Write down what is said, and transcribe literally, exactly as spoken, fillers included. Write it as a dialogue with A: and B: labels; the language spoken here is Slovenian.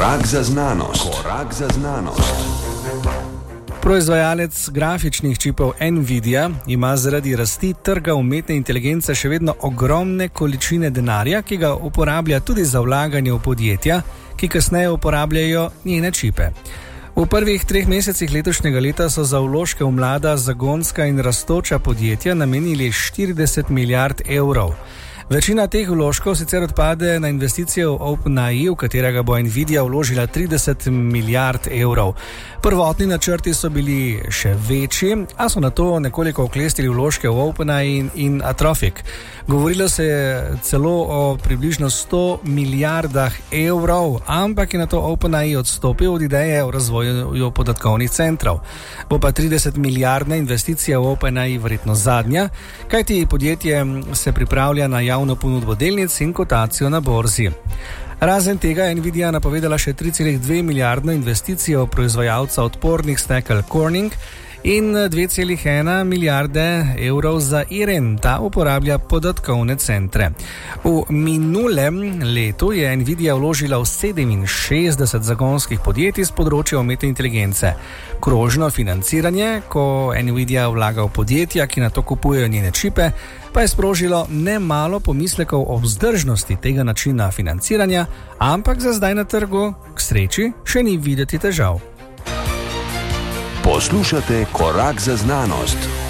A: Korak za znanost. Korak za znanost.
B: Proizvajalec grafičnih čipov Nvidia ima zaradi rasti trga umetne inteligence še vedno ogromne količine denarja, ki ga uporablja tudi za vlaganje v podjetja, ki kasneje uporabljajo njene čipe. V prvih treh mesecih letošnjega leta so za vložke v mlada, zagonska in rastoča podjetja namenili štirideset milijard evrov. Večina teh vložkov sicer odpade na investicije v OpenAI, v katerega bo Nvidia vložila trideset milijard evrov. Prvotni načrti so bili še večji, a so nato nekoliko oklestili vložke v OpenAI in, in Anthropic. Govorilo se je celo o približno sto milijardah evrov, ampak je nato OpenAI odstopil od ideje o razvoju podatkovnih centrov. Bo pa trideset milijardna investicija v OpenAI verjetno zadnja, kajti podjetje se pripravlja na javno ponudbo delnic in kotacijo na borzi. Razen tega je Nvidia napovedala še tri cele dve milijardno investicijo v proizvajalca odpornih stekel Corning in dve cele ena milijarde evrov za Iren, ta uporablja podatkovne centre. V minulem letu je Nvidia vložila v sedeminšestdeset zagonskih podjetij z področja umetne inteligence. Krožno financiranje, ko Nvidia vlaga v podjetja, ki nato kupujejo njene čipe, pa je sprožilo nemalo pomislekov o vzdržnosti tega načina financiranja, ampak za zdaj na trgu, k sreči, še ni videti težav.
A: Poslušate Korak za znanost.